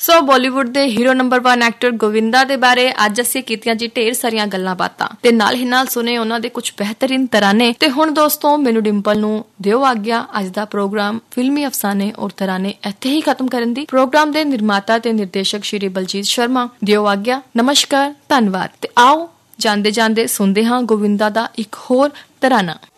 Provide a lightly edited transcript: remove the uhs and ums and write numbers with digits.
ਸੋ ਬਾਲੀਵੁੱਡ ਦੇ hero number 1 actor Govinda ਦੇ ਬਾਰੇ ਅੱਜ ਅਸੀਂ ਕੀਤੀਆਂ ਜੀ ਢੇਰ ਸਾਰੀਆਂ ਗੱਲਾਂ ਬਾਤਾਂ ਤੇ ਨਾਲ ਹੀ ਨਾਲ ਸੁਣੇ ਉਹਨਾਂ ਦੇ ਕੁਝ ਬਿਹਤਰੀਨ ਤਰਾਨੇ। ਤੇ ਹੁਣ ਦੋਸਤੋ ਮੈਨੂੰ ਡਿੰਪਲ ਨੂੰ ਦਿਓ ਆਗਿਆ ਅੱਜ ਦਾ ਪ੍ਰੋਗਰਾਮ ਫਿਲਮੀ ਅਫਸਾਨੇ ਔਰ ਤਰਾਨੇ ਇੱਥੇ ਹੀ ਖਤਮ ਕਰਨ ਦੀ। ਪ੍ਰੋਗਰਾਮ ਦੇ ਨਿਰਮਾਤਾ ਤੇ ਨਿਰਦੇਸ਼ਕ ਸ਼੍ਰੀ ਬਲਜੀਤ ਸ਼ਰਮਾ। ਦਿਓ ਆਗਿਆ, ਨਮਸਕਾਰ, ਧੰਨਵਾਦ। ਤੇ ਆਓ ਜਾਂਦੇ ਜਾਂਦੇ ਸੁਣਦੇ ਹਾਂ ਗੋਵਿੰਦਾ ਦਾ ਇੱਕ ਹੋਰ ਤਰਾਨਾ।